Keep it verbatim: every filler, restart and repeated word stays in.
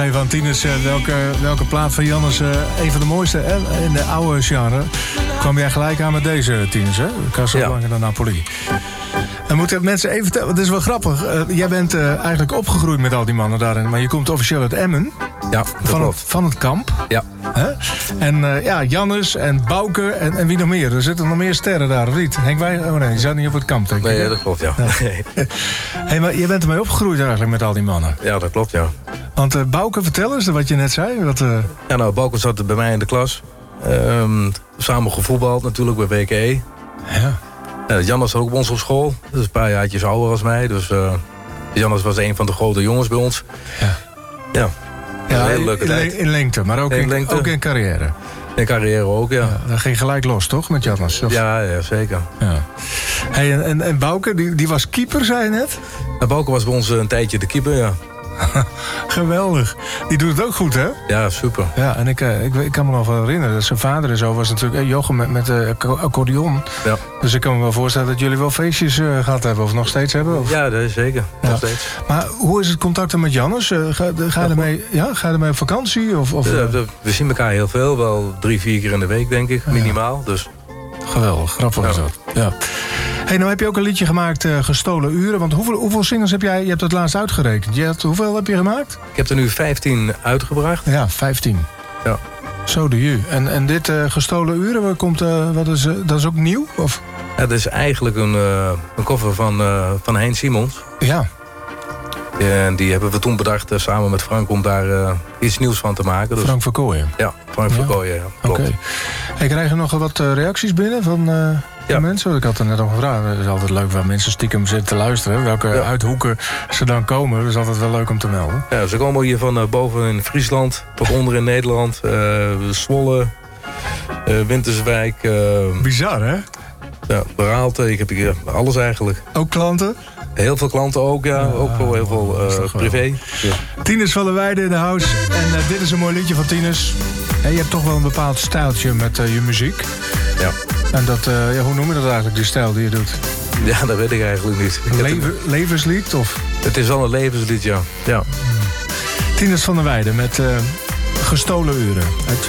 Van Tinus, welke, welke plaat van Jannes uh, een van de mooiste uh, in de oude genre? Kwam jij gelijk aan met deze, Tinus, hè? Casablanca de Napoli. Dan moeten mensen even vertellen, het is wel grappig. Uh, jij bent uh, eigenlijk opgegroeid met al die mannen daarin, maar je komt officieel uit Emmen. Ja, van het, van het kamp. Ja. Huh? En uh, ja, Jannes en Bouke en, en wie nog meer? Er zitten nog meer sterren daar, of niet? Henk Wij, oh nee, die zat niet op het kamp, denk ik. Nee, ja, dat klopt, ja. ja. Hey, maar je bent ermee opgegroeid eigenlijk met al die mannen. Ja, dat klopt, ja. Want uh, Bouke, vertel eens wat je net zei. Wat, uh... Ja, nou, Bouke zat bij mij in de klas. Um, samen gevoetbald natuurlijk bij W K E. Ja. Ja, Jannes zat ook bij ons op school. Dat is een paar jaartjes ouder als mij. Dus uh, Jannes was een van de grote jongens bij ons. Ja. Ja. Ja, een hele leuke in, tijd. in lengte, maar ook in, in, lengte. Ook in carrière. In carrière ook, ja. ja. Dat ging gelijk los, toch, met Jannes? Of... Ja, ja, zeker. Ja. Hey, en, en, en Bouke, die, die was keeper, zei je net? Ja, Bouke was bij ons een tijdje de keeper, ja. Geweldig. Die doet het ook goed, hè? Ja, super. Ja, en ik, ik, ik kan me nog wel herinneren dat zijn vader en zo was natuurlijk Jochem met, met uh, accordeon. Ja. Dus ik kan me wel voorstellen dat jullie wel feestjes uh, gehad hebben of nog steeds hebben. Of... Ja, dat is zeker. Ja. Nog steeds. Maar hoe is het contact met Jannes? Uh, ga, ga, je ermee, ja, ga je ermee op vakantie? Of, of, ja, we zien elkaar heel veel, wel drie, vier keer in de week, denk ik, minimaal. Ja. Dus. Geweldig, grappig is dat. Ja. Hey, nou heb je ook een liedje gemaakt, uh, Gestolen Uren. Want hoeveel, hoeveel singles heb jij? Je hebt het laatst uitgerekend. Je hebt, hoeveel heb je gemaakt? Ik heb er nu vijftien uitgebracht. Ja, vijftien. Ja. Zo de ju. En, en dit uh, Gestolen Uren, wat komt, uh, wat is, uh, dat is ook nieuw? Of? Ja, dat is eigenlijk een, uh, een cover van, uh, van Hein Simons. Ja. En die hebben we toen bedacht uh, samen met Frank om daar uh, iets nieuws van te maken. Dus... Frank Verkooyen? Ja, Frank ja. Verkooyen, ja. Oké. Okay. Hey, krijg je nog wat uh, reacties binnen van, uh, van ja. mensen? Ik had er net al gevraagd. Het is altijd leuk waar mensen stiekem zitten te luisteren. Welke ja. uithoeken ze dan komen. Dat is altijd wel leuk om te melden. Ja, ze komen hier van uh, boven in Friesland tot onder in Nederland. Uh, Zwolle, uh, Winterswijk. Uh, Bizar, hè? Ja, Beraalte. Ik heb hier alles eigenlijk. Ook klanten? Heel veel klanten ook, ja. ja ook wel heel veel uh, privé. Ja. Tinus van der Weijden in de house. En uh, dit is een mooi liedje van Tinus. Hey, je hebt toch wel een bepaald stijltje met uh, je muziek. Ja. En dat, uh, ja, hoe noem je dat eigenlijk, die stijl die je doet? Ja, dat weet ik eigenlijk niet. Een Leven, levenslied? Of? Het is wel een levenslied, ja. ja. Tinus van der Weijden met uh, Gestolen Uren. Uit